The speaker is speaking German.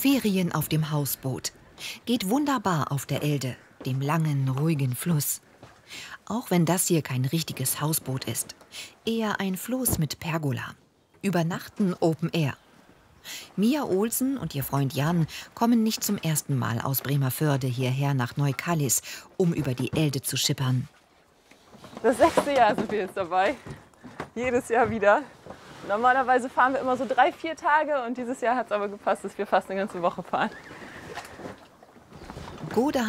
Ferien auf dem Hausboot. Geht wunderbar auf der Elde, dem langen, ruhigen Fluss. Auch wenn das hier kein richtiges Hausboot ist. Eher ein Floß mit Pergola. Übernachten Open Air. Mia Olsen und ihr Freund Jan kommen nicht zum ersten Mal aus Bremervörde hierher nach Neu-Kallis, um über die Elde zu schippern. Das 6. Jahr sind wir jetzt dabei. Jedes Jahr wieder. Normalerweise fahren wir immer so 3-4 Tage und dieses Jahr hat es aber gepasst, dass wir fast eine ganze Woche fahren. Gode